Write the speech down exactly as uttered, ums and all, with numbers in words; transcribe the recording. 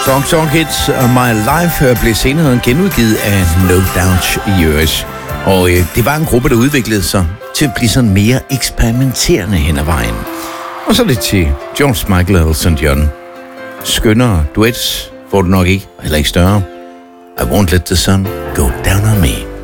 Song Song Hits of My Life blev senere genudgivet af No Doubt U S. Og øh, det var en gruppe, der udviklede sig til at blive sådan mere eksperimenterende hen ad vejen. Og så lidt til George Michael og Elton John. Skønnere duets får du nok ikke, eller ikke større. I won't let the sun go down on me.